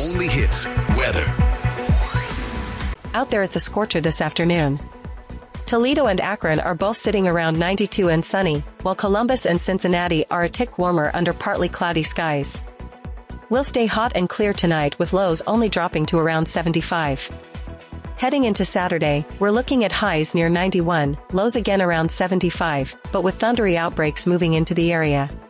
only hits weather. Out there it's a scorcher this afternoon. Toledo and Akron are both sitting around 92 and sunny, while Columbus and Cincinnati are a tick warmer under partly cloudy skies. We'll stay hot and clear tonight with lows only dropping to around 75. Heading into Saturday, we're looking at highs near 91, lows again around 75, but with thundery outbreaks moving into the area.